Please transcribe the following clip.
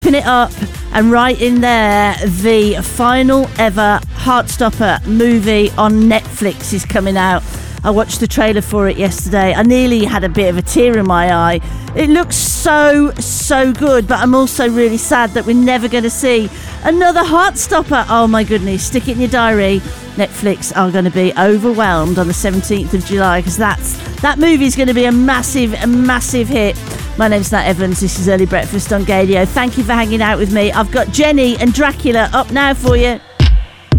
Pin it up, and right in there, the final ever Heartstopper movie on Netflix is coming out. I watched the trailer for it yesterday. I nearly had a bit of a tear in my eye. It looks so good, but I'm also really sad that we're never going to see another Heartstopper. Oh my goodness, stick it in your diary. Netflix are going to be overwhelmed on the 17th of July because that movie is going to be a massive hit. My name's Nat Evans. This is Early Breakfast on Gadio. Thank you for hanging out with me. I've got Jenny and Dracula up now for you.